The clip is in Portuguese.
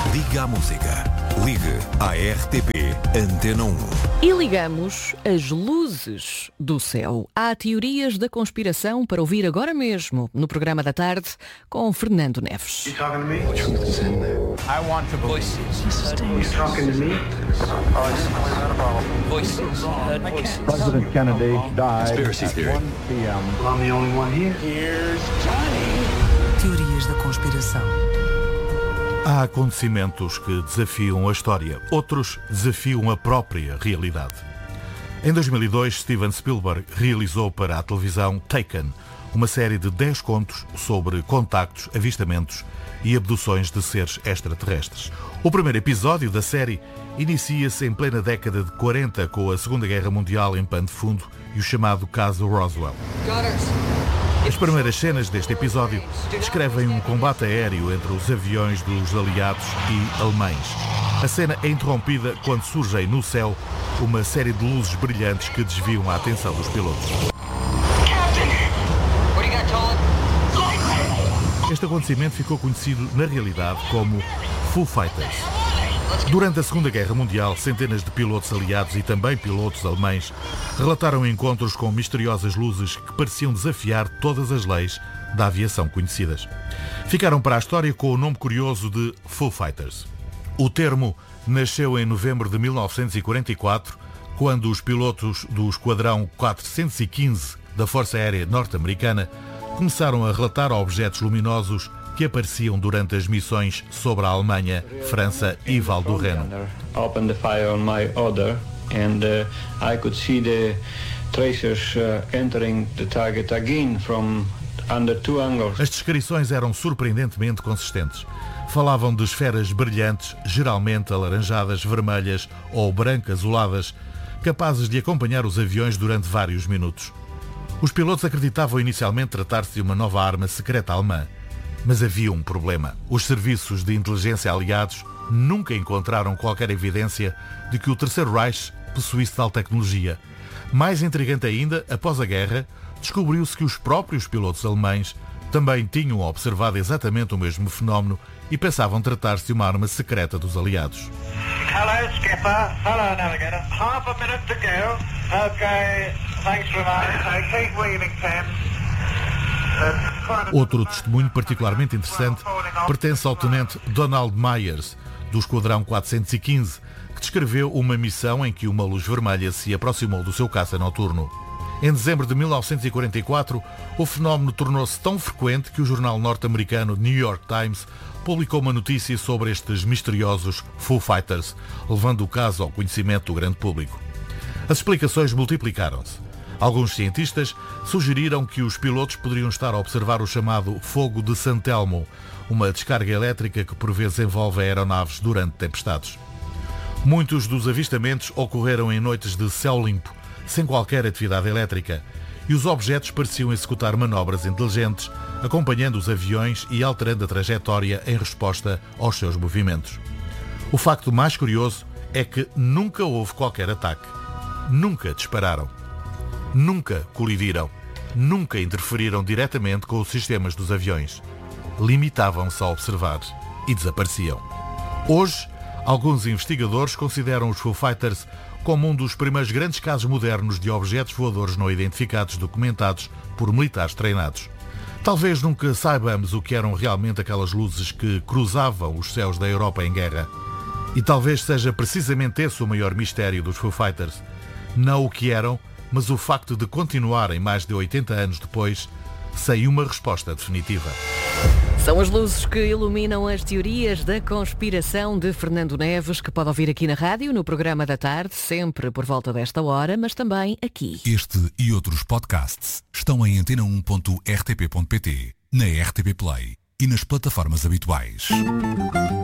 Ligue à música. Ligue à RTP Antena 1. E ligamos as luzes do céu. Há teorias da conspiração para ouvir agora mesmo no programa da tarde com Fernando Neves. I want to voices. He's talking to me. Voices. President Kennedy died at 1 p.m. Well, I'm the only one here. Here's Johnny. Teorias da conspiração. Há acontecimentos que desafiam a história, outros desafiam a própria realidade. Em 2002, Steven Spielberg realizou para a televisão Taken, uma série de 10 contos sobre contactos, avistamentos e abduções de seres extraterrestres. O primeiro episódio da série inicia-se em plena década de 40 com a Segunda Guerra Mundial em pano de fundo e o chamado caso Roswell. As primeiras cenas deste episódio descrevem um combate aéreo entre os aviões dos aliados e alemães. A cena é interrompida quando surgem no céu uma série de luzes brilhantes que desviam a atenção dos pilotos. Este acontecimento ficou conhecido na realidade como Foo Fighters. Durante a Segunda Guerra Mundial, centenas de pilotos aliados e também pilotos alemães relataram encontros com misteriosas luzes que pareciam desafiar todas as leis da aviação conhecidas. Ficaram para a história com o nome curioso de Foo Fighters. O termo nasceu em novembro de 1944, quando os pilotos do Esquadrão 415 da Força Aérea Norte-Americana começaram a relatar objetos luminosos que apareciam durante as missões sobre a Alemanha, França e Val do Reno. Opened the fire on my order and I could see the tracers entering the target again from under two angles. As descrições eram surpreendentemente consistentes. Falavam de esferas brilhantes, geralmente alaranjadas, vermelhas ou branco-azuladas, capazes de acompanhar os aviões durante vários minutos. Os pilotos acreditavam inicialmente tratar-se de uma nova arma secreta alemã. Mas havia um problema. Os serviços de inteligência aliados nunca encontraram qualquer evidência de que o Terceiro Reich possuísse tal tecnologia. Mais intrigante ainda, após a guerra, descobriu-se que os próprios pilotos alemães também tinham observado exatamente o mesmo fenómeno e pensavam tratar-se de uma arma secreta dos aliados. Hello, Skipper. Hello, Navigator. Half a minute to go. Okay, thanks very much. Keep wheeling, Tim. Outro testemunho particularmente interessante pertence ao tenente Donald Myers, do Esquadrão 415, que descreveu uma missão em que uma luz vermelha se aproximou do seu caça noturno. Em dezembro de 1944, o fenómeno tornou-se tão frequente que o jornal norte-americano New York Times publicou uma notícia sobre estes misteriosos Foo Fighters, levando o caso ao conhecimento do grande público. As explicações multiplicaram-se. Alguns cientistas sugeriram que os pilotos poderiam estar a observar o chamado fogo de San Telmo, uma descarga elétrica que por vezes envolve aeronaves durante tempestades. Muitos dos avistamentos ocorreram em noites de céu limpo, sem qualquer atividade elétrica, e os objetos pareciam executar manobras inteligentes, acompanhando os aviões e alterando a trajetória em resposta aos seus movimentos. O facto mais curioso é que nunca houve qualquer ataque. Nunca dispararam. Nunca colidiram, nunca interferiram diretamente com os sistemas dos aviões. Limitavam-se a observar e desapareciam. Hoje, alguns investigadores consideram os Foo Fighters como um dos primeiros grandes casos modernos de objetos voadores não identificados documentados por militares treinados. Talvez nunca saibamos o que eram realmente aquelas luzes que cruzavam os céus da Europa em guerra. E talvez seja precisamente esse o maior mistério dos Foo Fighters. Não o que eram, mas o facto de continuarem mais de 80 anos depois, sem uma resposta definitiva. São as luzes que iluminam as teorias da conspiração de Fernando Neves, que pode ouvir aqui na rádio, no programa da tarde, sempre por volta desta hora, mas também aqui. Este e outros podcasts estão em antena1.rtp.pt, na RTP Play e nas plataformas habituais.